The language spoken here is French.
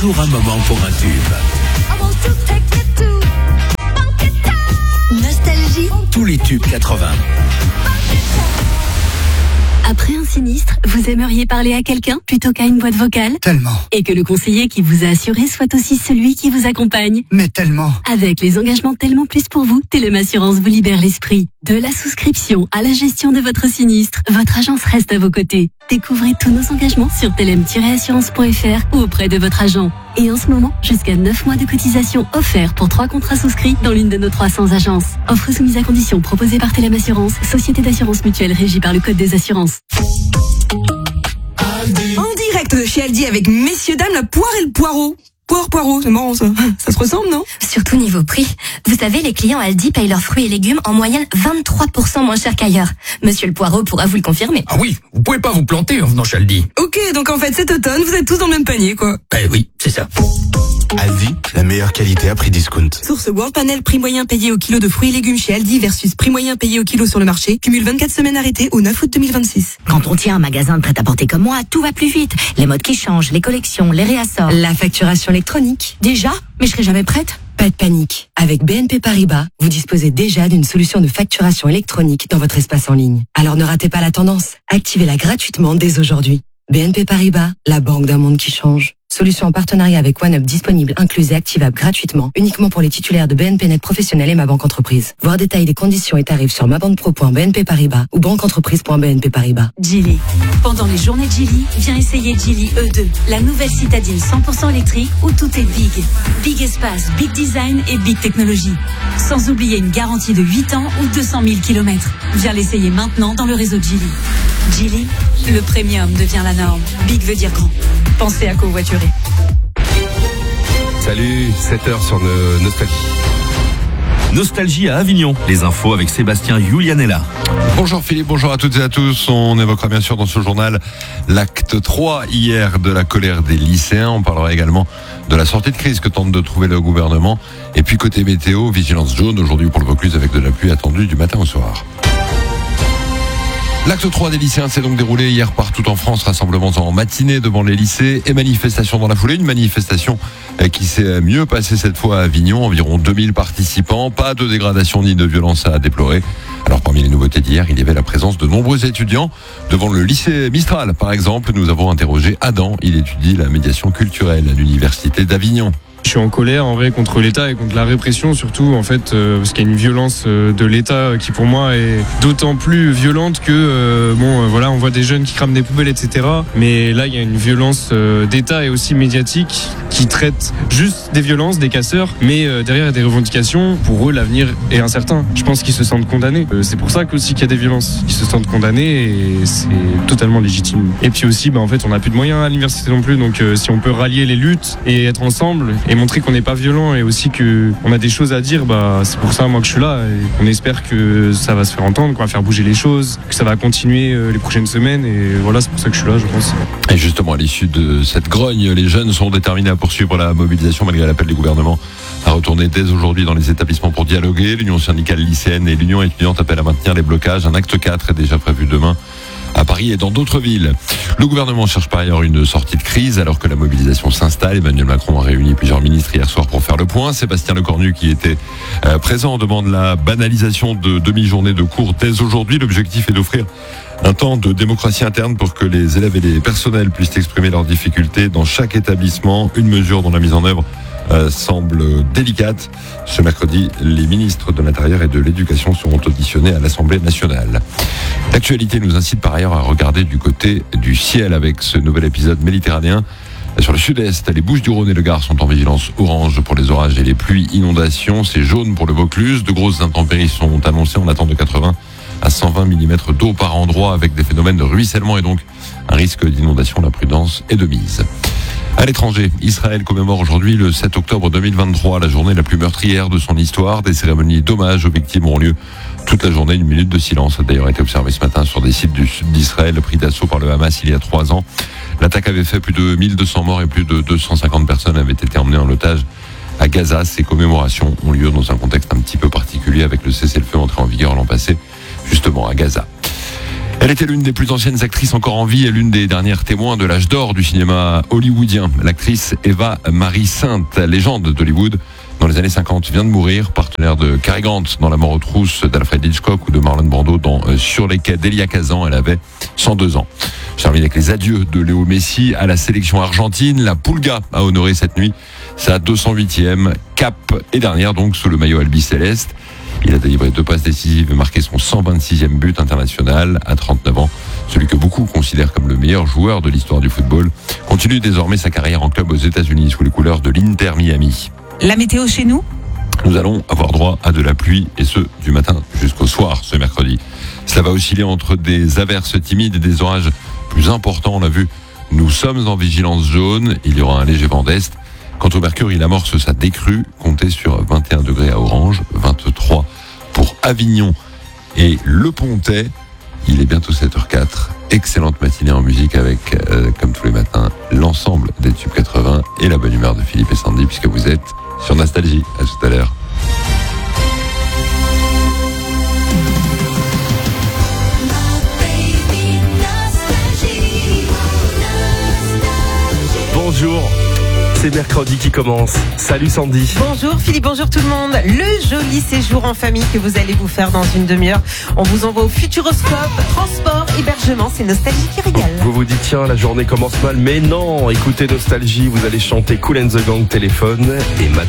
Toujours un moment pour un tube. Nostalgie. Tous les tubes 80. Après un sinistre, vous aimeriez parler à quelqu'un plutôt qu'à une boîte vocale? Tellement. Et que le conseiller qui vous a assuré soit aussi celui qui vous accompagne? Mais tellement. Avec les engagements Tellement Plus pour vous, Telem Assurance vous libère l'esprit. De la souscription à la gestion de votre sinistre, votre agence reste à vos côtés. Découvrez tous nos engagements sur telem-assurance.fr ou auprès de votre agent. Et en ce moment, jusqu'à 9 mois de cotisation offerts pour 3 contrats souscrits dans l'une de nos 300 agences. Offre soumise à condition proposée par Telem Assurance, société d'assurance mutuelle régie par le Code des assurances. En direct de chez Aldi avec messieurs dames, la poire et le poireau. Poireau, c'est marrant ça. Ça se ressemble, non? Surtout niveau prix. Vous savez, les clients Aldi payent leurs fruits et légumes en moyenne 23% moins cher qu'ailleurs. Monsieur le Poireau pourra vous le confirmer. Ah oui, vous pouvez pas vous planter en venant chez Aldi. Ok, donc en fait cet automne, vous êtes tous dans le même panier, quoi. Oui, c'est ça. Aldi, la meilleure qualité à prix discount. Source World Panel, prix moyen payé au kilo de fruits et légumes chez Aldi versus prix moyen payé au kilo sur le marché. Cumule 24 semaines arrêtées au 9 août 2026. Quand on tient un magasin de prêt-à-porter comme moi, tout va plus vite. Les modes qui changent, les collections, les réassorts. La facturation électronique. Déjà? Mais je serai jamais prête. Pas de panique. Avec BNP Paribas, vous disposez déjà d'une solution de facturation électronique dans votre espace en ligne. Alors ne ratez pas la tendance. Activez-la gratuitement dès aujourd'hui. BNP Paribas, la banque d'un monde qui change. Solution en partenariat avec OneUp disponible, incluse et activable gratuitement, uniquement pour les titulaires de BNP Net Professionnel et Ma Banque Entreprise. Voir détail des conditions et tarifs sur mabanquepro.bnp Paribas ou banqueentreprise.bnp Paribas. Geely. Pendant les journées de Geely, viens essayer Geely E2, la nouvelle citadine 100% électrique où tout est big. Big espace, big design et big technologie. Sans oublier une garantie de 8 ans ou 200 000 km. Viens l'essayer maintenant dans le réseau de Geely. Geely, le premium devient la norme. Big veut dire grand. Pensez à covoiturer. Salut, 7h sur Nostalgie. Nostalgie à Avignon. Les infos avec Sébastien Julianella. Bonjour Philippe, bonjour à toutes et à tous. On évoquera bien sûr dans ce journal l'acte 3 hier de la colère des lycéens. On parlera également de la sortie de crise que tente de trouver le gouvernement. Et puis côté météo, vigilance jaune aujourd'hui pour le Vaucluse avec de la pluie attendue du matin au soir. L'acte 3 des lycéens s'est donc déroulé hier partout en France, rassemblements en matinée devant les lycées et manifestations dans la foulée. Une manifestation qui s'est mieux passée cette fois à Avignon, environ 2000 participants, pas de dégradation ni de violence à déplorer. Alors parmi les nouveautés d'hier, il y avait la présence de nombreux étudiants devant le lycée Mistral. Par exemple, nous avons interrogé Adam, il étudie la médiation culturelle à l'université d'Avignon. Je suis en colère en vrai contre l'État et contre la répression surtout en fait parce qu'il y a une violence de l'État qui pour moi est d'autant plus violente que on voit des jeunes qui crament des poubelles etc. Mais là il y a une violence d'État et aussi médiatique qui traite juste des violences, des casseurs, mais derrière il y a des revendications. Pour eux l'avenir est incertain. Je pense qu'ils se sentent condamnés. C'est pour ça qu'aussi qu'il y a des violences. Ils se sentent condamnés et c'est totalement légitime. Et puis aussi en fait on n'a plus de moyens à l'université non plus donc si on peut rallier les luttes et être ensemble et montrer qu'on n'est pas violent et aussi qu'on a des choses à dire, c'est pour ça moi que je suis là et on espère que ça va se faire entendre, qu'on va faire bouger les choses, que ça va continuer les prochaines semaines et voilà c'est pour ça que je suis là je pense. Et justement à l'issue de cette grogne, les jeunes sont déterminés à poursuivre la mobilisation malgré l'appel du gouvernement à retourner dès aujourd'hui dans les établissements pour dialoguer. L'Union syndicale lycéenne et l'Union étudiante appellent à maintenir les blocages. Un acte 4 est déjà prévu demain à Paris et dans d'autres villes. Le gouvernement cherche par ailleurs une sortie de crise alors que la mobilisation s'installe. Emmanuel Macron a réuni plusieurs ministres hier soir pour faire le point. Sébastien Lecornu qui était présent demande la banalisation de demi-journée de cours dès aujourd'hui. L'objectif est d'offrir un temps de démocratie interne pour que les élèves et les personnels puissent exprimer leurs difficultés dans chaque établissement. Une mesure dont la mise en œuvre semble délicate. Ce mercredi, les ministres de l'Intérieur et de l'Éducation seront auditionnés à l'Assemblée nationale. L'actualité nous incite par ailleurs à regarder du côté du ciel avec ce nouvel épisode méditerranéen. Sur le sud-est, les Bouches-du-Rhône et le Gard sont en vigilance orange pour les orages et les pluies inondations. C'est jaune pour le Vaucluse. De grosses intempéries sont annoncées. On attend de 80 à 120 mm d'eau par endroit avec des phénomènes de ruissellement et donc un risque d'inondation. La prudence est de mise. À l'étranger, Israël commémore aujourd'hui le 7 octobre 2023, la journée la plus meurtrière de son histoire. Des cérémonies d'hommage aux victimes auront lieu toute la journée. Une minute de silence a d'ailleurs été observée ce matin sur des sites du sud d'Israël, pris d'assaut par le Hamas il y a 3 ans. L'attaque avait fait plus de 1200 morts et plus de 250 personnes avaient été emmenées en otage à Gaza. Ces commémorations ont lieu dans un contexte un petit peu particulier avec le cessez-le-feu entré en vigueur l'an passé, justement à Gaza. Elle était l'une des plus anciennes actrices encore en vie et l'une des dernières témoins de l'âge d'or du cinéma hollywoodien. L'actrice Eva Marie Sainte, légende d'Hollywood, dans les années 50, vient de mourir, partenaire de Cary Grant dans La mort aux trousses d'Alfred Hitchcock ou de Marlon Brando dans Sur les quais d'Elia Kazan. Elle avait 102 ans. Je termine avec les adieux de Léo Messi à la sélection argentine. La Pulga a honoré cette nuit sa 208e cap et dernière donc sous le maillot albicéleste. Il a délivré 2 passes décisives et marqué son 126e but international à 39 ans. Celui que beaucoup considèrent comme le meilleur joueur de l'histoire du football continue désormais sa carrière en club aux États-Unis sous les couleurs de l'Inter Miami. La météo chez nous ? Nous allons avoir droit à de la pluie et ce du matin jusqu'au soir ce mercredi. Cela va osciller entre des averses timides et des orages plus importants. On l'a vu, nous sommes en vigilance jaune. Il y aura un léger vent d'est. Quant au mercure, il amorce sa décrue. Comptez sur 21 degrés à Orange, 23 pour Avignon et Le Pontet. Il est bientôt 7h04. Excellente matinée en musique avec, comme tous les matins, l'ensemble des tubes 80 et la bonne humeur de Philippe et Sandy puisque vous êtes sur Nostalgie. À tout à l'heure. Bonjour, c'est mercredi qui commence. Salut Sandy. Bonjour Philippe, bonjour tout le monde. Le joli séjour en famille que vous allez vous faire dans une demi-heure. On vous envoie au Futuroscope, transport, hébergement, c'est Nostalgie qui régale. Vous vous dites tiens, la journée commence mal, mais non, écoutez Nostalgie, vous allez chanter Kool and the Gang Téléphone et Madame